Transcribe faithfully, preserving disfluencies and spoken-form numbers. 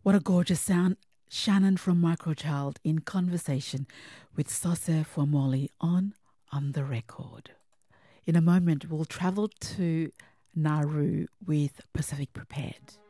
What a gorgeous sound. Shannon from Microchild in conversation with Sose Fuamoli on On the Record. In a moment, we'll travel to Nauru with Pacific Prepared.